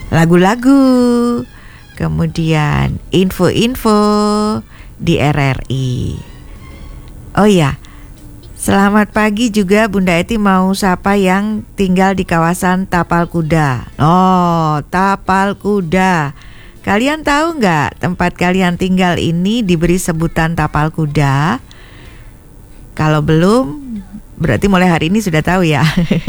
lagu-lagu, kemudian info-info di RRI. Oh ya, selamat pagi juga Bunda Eti mau sapa yang tinggal di kawasan Tapal Kuda. Oh, Tapal Kuda. Kalian tahu nggak tempat kalian tinggal ini diberi sebutan Tapal Kuda? Kalau belum, berarti mulai hari ini sudah tahu ya.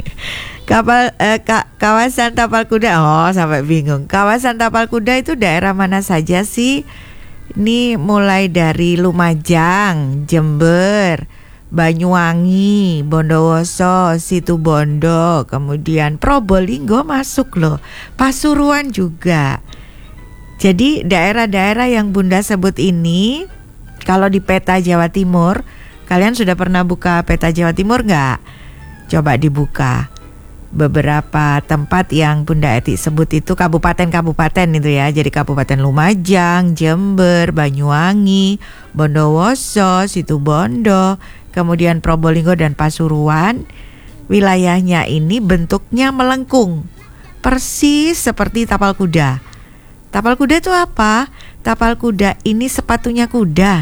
Kawasan Tapal Kuda, oh sampai bingung. Kawasan Tapal Kuda itu daerah mana saja sih? Ini mulai dari Lumajang, Jember, Banyuwangi, Bondowoso, Situbondo, kemudian Probolinggo masuk loh, Pasuruan juga. Jadi daerah-daerah yang Bunda sebut ini, kalau di peta Jawa Timur, kalian sudah pernah buka peta Jawa Timur nggak? Coba dibuka. Beberapa tempat yang Bunda Eti sebut itu kabupaten-kabupaten itu ya. Jadi Kabupaten Lumajang, Jember, Banyuwangi, Bondowoso, Situbondo, kemudian Probolinggo dan Pasuruan. Wilayahnya ini bentuknya melengkung, persis seperti tapal kuda. Tapal kuda itu apa? Tapal kuda ini sepatunya kuda.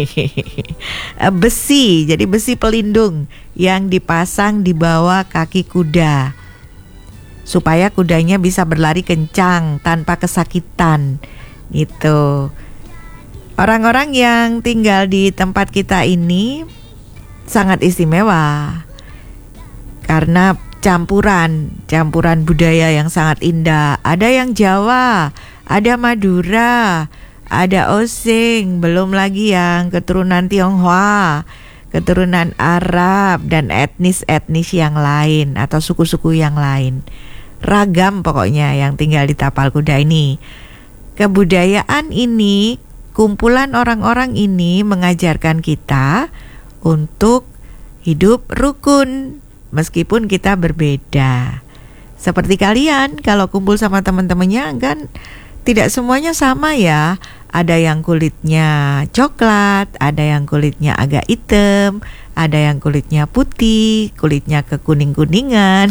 Besi, jadi besi pelindung yang dipasang di bawah kaki kuda supaya kudanya bisa berlari kencang tanpa kesakitan gitu. Orang-orang yang tinggal di tempat kita ini sangat istimewa karena campuran budaya yang sangat indah. Ada yang Jawa, ada Madura, ada Osing, belum lagi yang keturunan Tionghoa, keturunan Arab, dan etnis-etnis yang lain atau suku-suku yang lain. Ragam pokoknya yang tinggal di Tapal Kuda ini. Kebudayaan ini, kumpulan orang-orang ini mengajarkan kita untuk hidup rukun meskipun kita berbeda. Seperti kalian kalau kumpul sama teman-temannya kan tidak semuanya sama ya. Ada yang kulitnya coklat, ada yang kulitnya agak hitam, ada yang kulitnya putih, kulitnya kekuning-kuningan.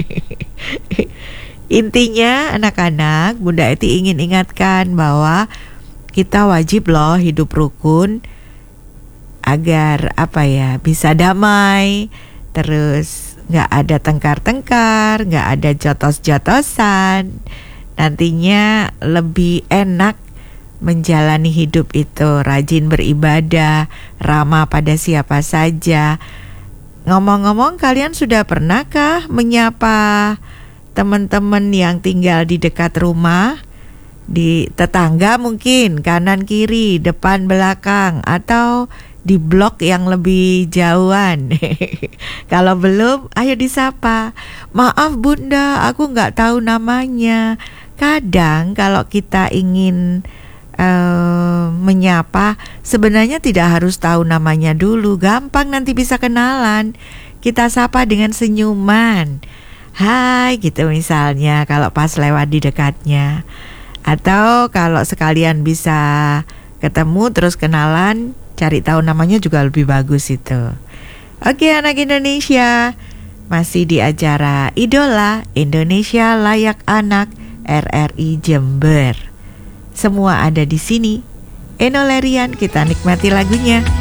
Intinya anak-anak, Bunda Eti ingin ingatkan bahwa kita wajib loh hidup rukun agar bisa damai, terus gak ada tengkar-tengkar, gak ada jotos-jotosan. Nantinya lebih enak menjalani hidup itu, rajin beribadah, ramah pada siapa saja. Ngomong-ngomong, kalian sudah pernahkah menyapa teman-teman yang tinggal di dekat rumah? Di tetangga mungkin, kanan kiri, depan belakang, atau di blok yang lebih jauhan. Kalau belum, ayo disapa. Maaf Bunda, aku nggak tahu namanya. Kadang kalau kita ingin menyapa, sebenarnya tidak harus tahu namanya dulu. Gampang nanti bisa kenalan. Kita sapa dengan senyuman. Hai gitu misalnya kalau pas lewat di dekatnya. Atau kalau sekalian bisa ketemu terus kenalan, cari tahu namanya juga lebih bagus itu. Oke anak Indonesia, masih di acara Idola Indonesia Layak Anak RRI Jember. Semua ada di sini. Eno Lerian, kita nikmati lagunya.